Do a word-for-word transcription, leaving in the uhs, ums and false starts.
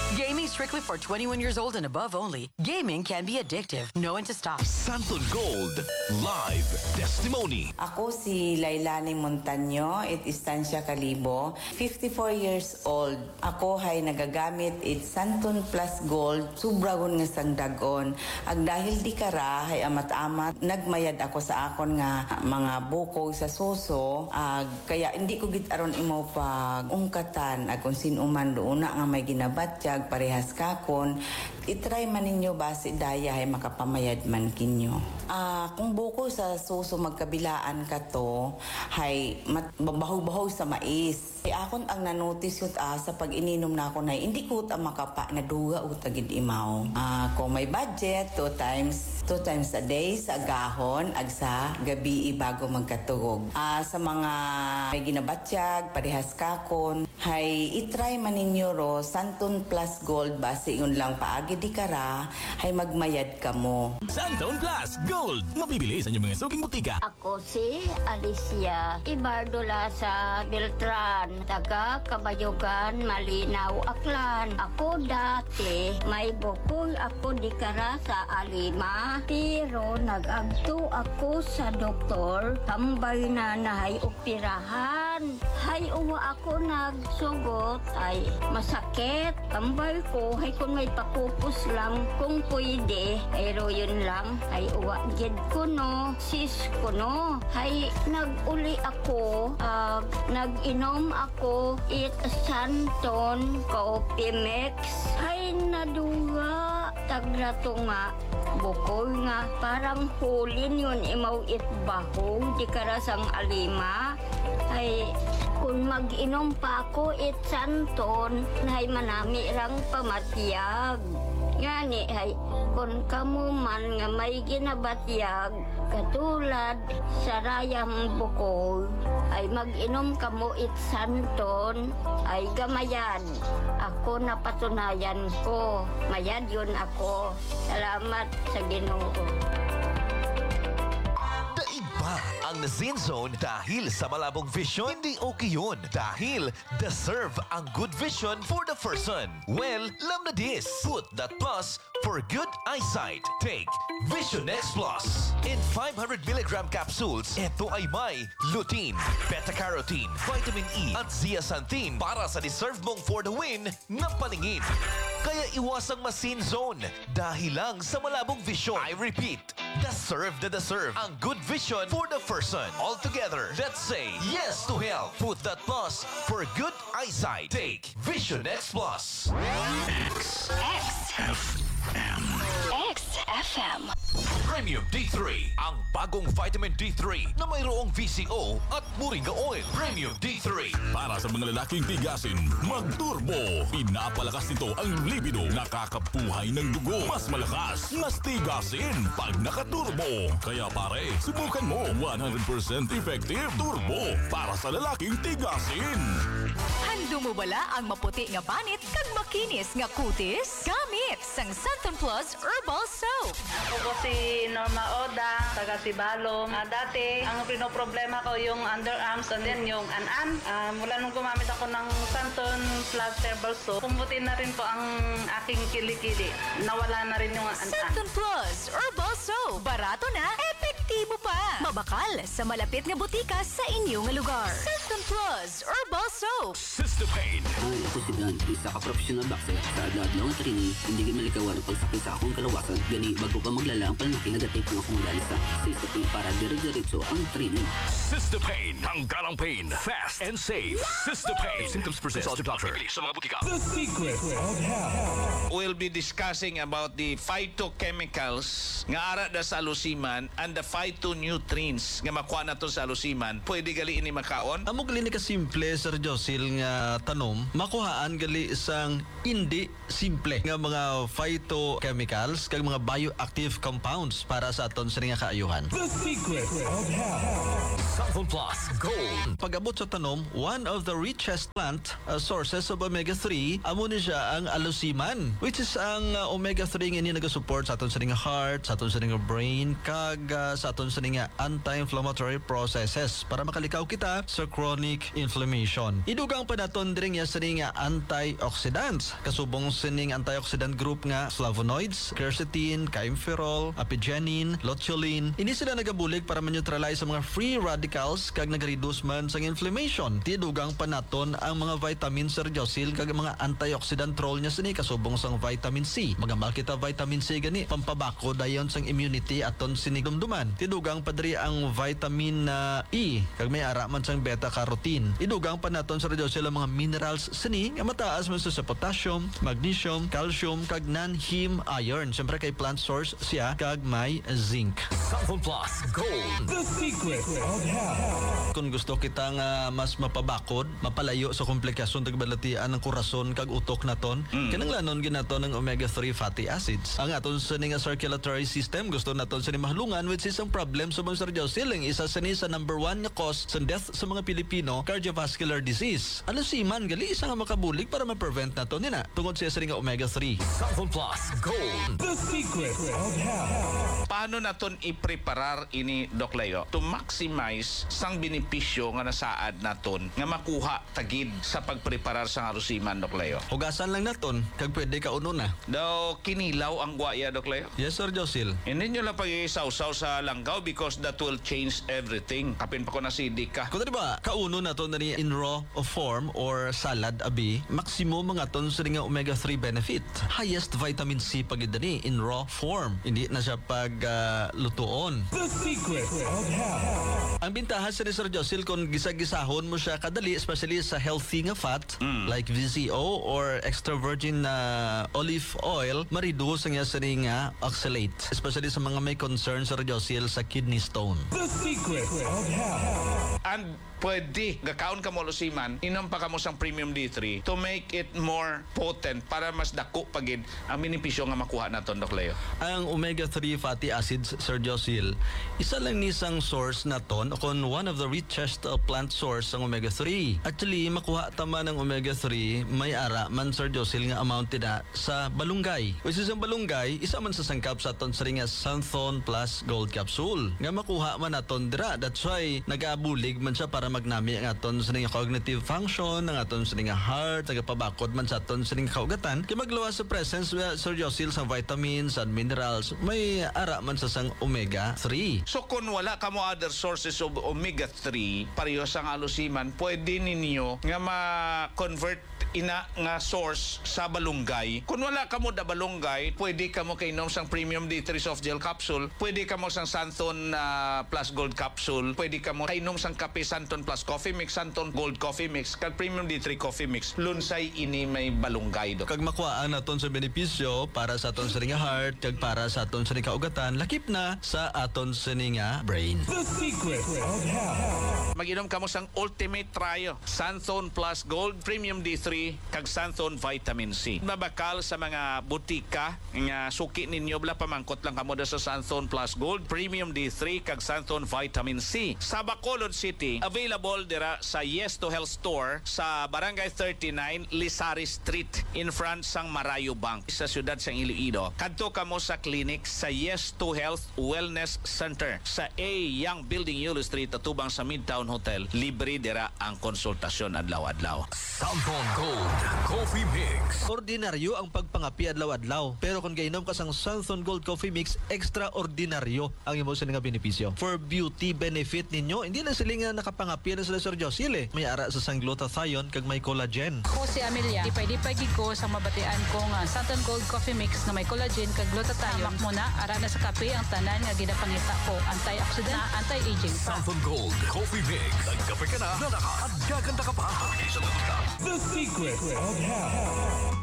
Gaming strictly for twenty-one years old and above only. Gaming can be addictive. Know when to stop. Santon Gold Live Testimony. Ako si Lailani Montaño, it Estancia Calibo, fifty-four years old. Ako ay nagagamit it Santon Plus Gold, subragon nga sang dagon. Ag dahil di kara ay amat-amat, nagmayad ako sa akon nga mga buko sa suso. Ag kaya hindi ko git aron imo pag ungkatan ag kung sinuman doon na nga may ginabatyag parehas kakon. Itry man ninyo base daya ay makapamayad man kinyo. Ah, kung buko sa suso magkabilaan ka to, hay babahaw-bahaw sa mais. Ay akon ang nanotice yun ah, sa pag ininom na ako na hindi ko ta makapa na duga o tagid imaw. Ah, kung may budget, two times two times a day sa gahon ag sa gabi bago magkatugog. Ah, sa mga may ginabatyag parehas kakon, hay itry man ninyo ro Santon Plus Gold base yun lang paagi di kara hay magmayad ka mo. Santon Plus Gold. Mabibili sa inyong mga suking butika. Ako si Alicia Ibardola sa Beltran, taga Kabayogan, Malinaw, Aklan. Ako dati may bukol ako di kara sa Alima, pero nag-agto ako sa doktor, tambay na nahay operahan. Hay uwa ako nagsugot ay masakit. Tambay ko hay kung may pakupos lang kung pwede, pero yun lang ay uwa gid ko no, sis ko no. Hay nag-uli ako, uh, nag-inom ako it Santon Coffee Mix. Hay naduga tagrato nga bukol nga parang hulin yun imaw it bahog di karasang Alima. Ay kung mag-inom pa ako it Santon hay manami rang pamatiyag. Ngani hay kung kamo man nga may ginabatyag katulad sa rayang bukol ay mag-inom kamo it Santon ay gamayad. Ako napatunayan ko, mayad yun ako. Salamat sa Ginoo. Ang Nazin Zone dahil sa malabong vision, hindi okay yun. Dahil deserve ang good vision for the person. Well, lam na this. Put that plus for good eyesight. Take Vision X Plus. In five hundred milligram capsules, ito ay may lutein, beta-carotene, vitamin E, at zeaxanthin para sa deserve mong for the win na paningin. Kaya iwasang masin zone dahil lang sa malabong vision. I repeat, deserve the deserve ang good vision for the person. All together, let's say yes to health. Put that plus for good eyesight. Take Vision X Plus. X X F M X F M Premium D three, ang bagong vitamin D three na mayroong V C O at Moringa Oil. Premium D three. Para sa mga lalaking tigasin, mag-turbo. Pinapalakas nito ang libido, nakakabuhay ng dugo. Mas malakas, mas tigasin pag nakaturbo. Kaya pare, subukan mo. one hundred percent effective turbo para sa lalaking tigasin. Hando mo bala ang maputi nga panit kag makinis nga kutis? Gamit sang Santon Plus Herbal Soap. Ako po si Norma Oda, taga Sibalom. Uh, dati, ang pinoproblema ko yung underarms and then yung an-an. Uh, mula nung gumamit ako ng Santon Plus Herbal Soap, pumuti na rin po ang aking kilikili. Nawala na rin yung an-an. Santon Plus Herbal Soap. Barato na, epektibo pa. Mabakal sa malapit nga butika sa inyong lugar. Santon Plus Herbal Soap. Sistapain. Ay, ako si Blan, isa ka professional boxer. Sa adlaw ng training, hindi ka malikawan ang pagsakit sa akong kalawasan. Gani, bago pa maglala ang palaki, nagatake mo akong galisa. Sistapain para dire-diretso ang training. Sistapain. Tanggalang pain. Fast and safe. Sistapain. Symptoms persist. Consult your doctor. Sa mga butika. The secret of health. We'll be discussing about the phytochemicals nga ara da sa alusiman and the phytonutrients nga makuha na to sa alusiman. Pwede gali ini makaon? Amo gali ni ka simple Sir Josil nga tanom, makuhaan gali isang hindi simple nga mga phytochemicals kag mga bioactive compounds para sa aton sa nga kaayuhan. The secret of health. Santon Plus Gold. Pag-abot sa tanom, one of the richest plant uh, sources of omega three, amo ni siya ang alusiman, which is ang uh, omega three nga ni nagasupport sa aton sa nga heart, sa aton sa nga brain, kag uh, sa sa aton sa nga anti-inflammatory processes para makalikaw kita sa chronic inflammation. Idugang pa naton diri nga sa nga antioxidants. Kasubong sining antioxidant group nga flavonoids, quercetin, kaempferol, apigenin, luteolin. Ini sila nagabulig para ma-neutralize sa mga free radicals kag nag-reduce man sa inflammation. Tidugang pa naton ang mga vitamin Sergiosil kag mga antioxidant role niya sini kasubong sang vitamin C. Magamal kita vitamin C gani pampabako dayon sang immunity aton sinigdumduman. Tidugang pa diri ang vitamin na E kag may ara man sang beta carotene. Idugang pa naton sa Sergiosil ang mga minerals sini nga mataas man sa potassium, magnesium, calcium kag non-heme iron. Siyempre kay plant source siya kag may zinc. Samsung Plus Gold. The secret of health. Kung gusto kita nga mas mapabakod, mapalayo sa komplikasyon tagbalatian ng kurason kag utok naton, mm. kinanglanon ginaton ng omega three fatty acids. Ang aton sa nga circulatory system gusto naton sa mahalungan which is ang problem sa mga Sergiosil. Isa sa ni sa number one nga cause sa death sa mga Pilipino, cardiovascular disease. Ano si man gali isa nga makabulig para ma-prevent naton nina tungod siya sa nga omega three. Samsung Plus Gold. The secret of health. Paano naton i-preparar ini Doc Leo to maximize sang benepisyo nga nasaad naton nga makuha tagid sa pagpreparar sa arusiman Doc Leo? Hugasan lang naton kag pwede ka uno na. Daw kinilaw ang guaya Doc Leo? Yes Sir Josil. Hindi nyo lang pag-iisaw-saw sa langgaw because that will change everything. Kapin pa ko na si Dika. Kung diba, kauno na to na ni in raw form or salad abi, maximum mga ton sa nga omega three benefit. Highest vitamin C pagida ni in raw form. Hindi na siya pag uh, lutuon. The secret of health. Ang bintahan sa ni Sir Josil kung gisa-gisahon mo siya kadali, especially sa healthy nga fat mm. like V C O or extra virgin na uh, olive oil, ma-reduce ang sa nga oxalate. Especially sa mga may concern Sir Josil sa kidney stone. The secret of health. And pwede, gakaon ka mo lusiman, inom pa ka mo sang premium D three to make it more potent para mas dako pagid ang benepisyo nga makuha naton Doc Leo. Ang omega three fatty acids, Sir Josil, isa lang nisang source naton o kung one of the richest uh, plant source ang omega three. Actually, makuha tama ng omega three, may ara man Sir Josil nga amount na sa balunggay. Which is ang balunggay, isa man sa sangkap sa aton sa ringa Santhon Plus Gold Capsule. Nga makuha man naton dira. That's why nag-aabulig man siya para magnami ang aton sa ringa cognitive function, ang aton sa ringa heart, nagapabakod man sa aton sa ringa kaugatan. Kaya magluwas sa presence uh, Sir Josil sa vitamins and minerals, may ara man sa sang omega three. So kung wala ka mo other sources of omega three, pareho sa alusiman, pwede ninyo nga ma-convert ina nga source sa balunggay. Kung wala ka mo da balunggay, pwede ka mo kainom sang premium D three soft gel capsule, pwede ka mo sang Santon uh, Plus Gold capsule, pwede ka mo kainom sang kape Santon Plus Coffee Mix, Santon Gold Coffee Mix, kag premium D three Coffee Mix. Lunsay ini may balunggay do. Kag makuhaan naton sa benepisyo para sa aton sa ringa heart, kag para sa aton sa ringa kaugatan, lakip na sa aton sa ringa brain. The secret of health. Mag-inom ka mo sang Ultimate Trio, Santon Plus Gold, Premium D three, kag Santon Vitamin C. Mabakal sa mga butika nga suki ninyo bla pamangkot lang kamo sa Santon Plus Gold, Premium D three, kag Santon Vitamin C. Sa Bacolod City, available dira sa Yes to Health Store sa Barangay thirty-nine, Lisari Street, in front sang Marayo Bank, sa siyudad sang Iloilo. Kadto kamo sa clinic sa Yes to Health Wellness Center sa A Young Building, Yulo Street, atubang sa Midtown Hotel. Libre dira ang konsultasyon adlaw-adlaw. Samsung Gold Coffee Mix. Ordinaryo ang pagpangapi adlaw-adlaw. Pero kung gainom ka sang Santon Gold Coffee Mix, extraordinaryo ang imo sa nga benepisyo. For beauty benefit ninyo, hindi lang sila nga nakapangapi na sila Sir Josil eh. May ara sa sang glutathione kag may collagen. Ako si Amelia, di pwede pwede ko sa mabatian ko nga Santon Gold Coffee Mix na may collagen kag glutathione. Mo na ara na sa kape ang tanan nga ginapangita ko, antioxidant, anti-aging. Santon Gold Coffee Mix. Nagkape ka na, na naka at gaganda ka pa. The secret of health.